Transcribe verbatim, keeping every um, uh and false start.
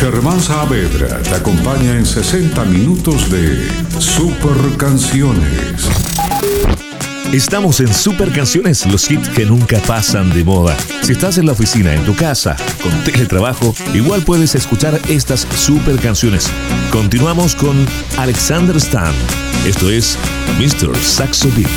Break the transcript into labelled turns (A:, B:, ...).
A: Germán Saavedra te acompaña en sesenta minutos de Super Canciones.
B: Estamos en Super Canciones, los hits que nunca pasan de moda. Si estás en la oficina, en tu casa, con teletrabajo, igual puedes escuchar estas Super Canciones. Continuamos con Alexander Stan. Esto es mister Saxo Beat.